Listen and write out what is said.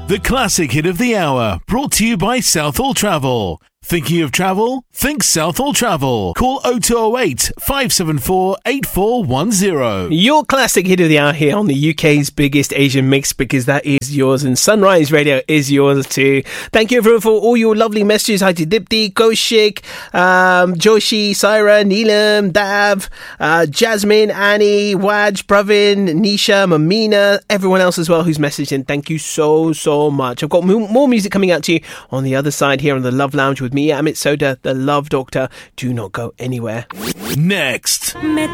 The classic hit of the hour, brought to you by Southall Travel. Thinking of travel? Think Southall Travel. Call 0208 574 8410. Your classic hit of the hour here on the UK's biggest Asian mix, because that is yours, and Sunrise Radio is yours too. Thank you everyone for all your lovely messages. Hi to Dipti, Kaushik, Joshi, Saira, Neelam, Dav, Jasmine, Annie, Waj, Pravin, Nisha, Mamina, everyone else as well who's messaged in. Thank you so much. I've got more music coming out to you on the other side here on the Love Lounge with me, Amit Soda, the Love Doctor. Do not go anywhere. Next.